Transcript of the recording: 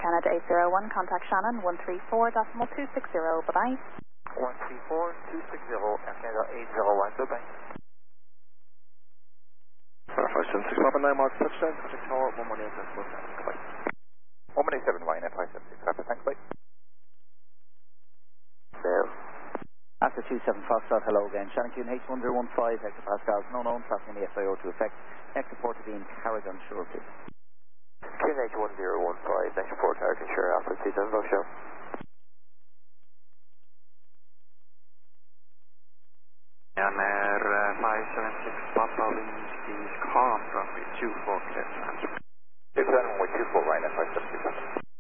Canada 801, contact Shannon 134.260, bye-bye. 134.260, Air Canada 801, goodbye. 576 Papa 9 Mark touchdown, contact tower 118.7, goodbye. 117 Ryanair 576 Papa, thanks, bye. Fail. After 27 Foxtrot, hello again. Shannon Kuhn H1015 hectopascals, no known traffic in the FIO to effect. Next report to be in Carrigan, sure, please. Kuhn H1015, next report Carrigan, sure, Alpha 27 Foxtrot. Ryanair 576 Papa leaves the car on runway 24, clear to answer. 27 with 24 Ryanair 576 Papa.